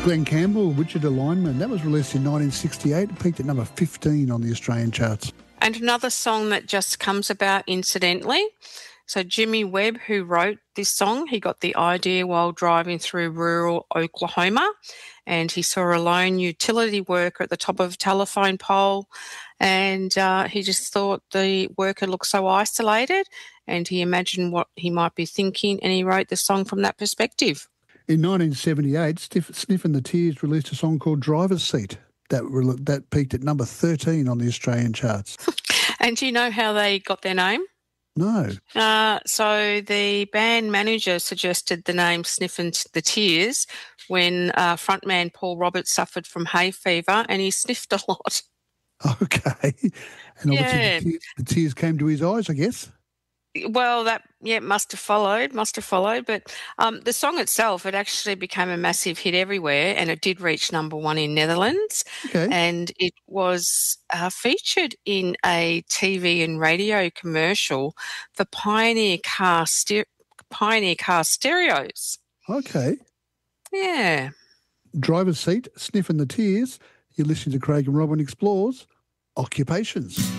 Glenn Campbell, Richard Alignment. That was released in 1968. It peaked at number 15 on the Australian charts. And another song that just comes about incidentally. So Jimmy Webb, who wrote this song, he got the idea while driving through rural Oklahoma, and he saw a lone utility worker at the top of a telephone pole, and he just thought the worker looked so isolated, and he imagined what he might be thinking, and he wrote the song from that perspective. In 1978, Sniff and the Tears released a song called Driver's Seat. That peaked at number 13 on the Australian charts. And do you know how they got their name? No. So the band manager suggested the name Sniff and the Tears when frontman Paul Roberts suffered from hay fever and he sniffed a lot. Okay. And obviously the tears came to his eyes, I guess. Well, must have followed. But the song itself, it actually became a massive hit everywhere, and it did reach number one in Netherlands. Okay. And it was featured in a TV and radio commercial for Pioneer car stereos. Okay. Yeah. Driver's Seat, Sniff and the Tears. You're listening to Craig and Robin Explores Occupations.